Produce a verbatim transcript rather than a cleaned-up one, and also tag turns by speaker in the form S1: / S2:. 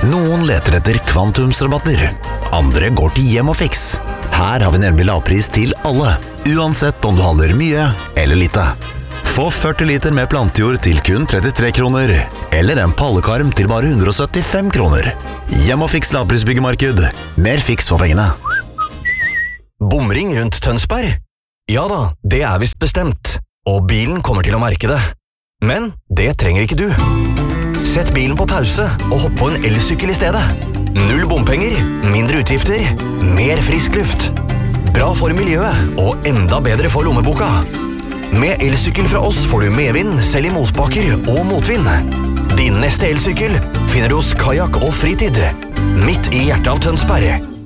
S1: Noen leter etter kvantumsrabatter, andre går til Hjem og Fix. Her har vi nemlig lavpris til alle, uansett om du handler mye eller lite. Få førti liter med plantejord til kun trettitre kroner, eller en pallekarm til bare hundre og syttifem kroner. Hjem og Fix lavprisbyggemarked. Mer fiks for pengene.
S2: Bomring rundt Tønsberg? Ja da, det er visst bestemt, og bilen kommer til å merke det. Men det trenger ikke du. Sett bilen på pause og hopp på en elsykkel i stedet. Null bompenger, mindre utgifter, mer frisk luft. Bra for miljøet og enda bedre for lommeboka. Med elsykkel fra oss får du medvind selv i motbakker og motvind. Din neste elsykkel finner du hos Kajak og Fritid, midt i hjertet av Tønsberg.